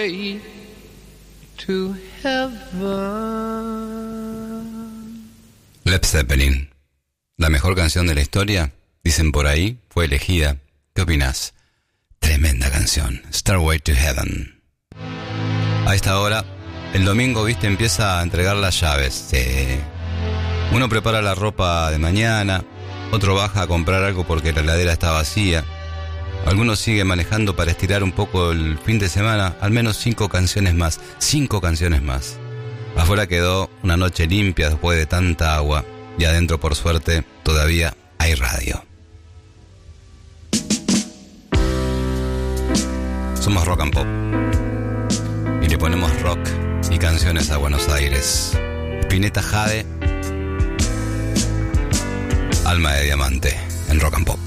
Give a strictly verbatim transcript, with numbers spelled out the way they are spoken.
Stairway to Heaven. Led Zeppelin, la mejor canción de la historia, dicen por ahí, fue elegida. ¿Qué opinás? Tremenda canción, Stairway to Heaven. A esta hora, el domingo, viste, empieza a entregar las llaves. Sí. Uno prepara la ropa de mañana, otro baja a comprar algo porque la heladera está vacía. Algunos siguen manejando para estirar un poco el fin de semana, al menos cinco canciones más, cinco canciones más. Afuera quedó una noche limpia después de tanta agua y adentro, por suerte, todavía hay radio. Somos Rock and Pop y le ponemos rock y canciones a Buenos Aires. Spinetta Jade, Alma de Diamante en Rock and Pop.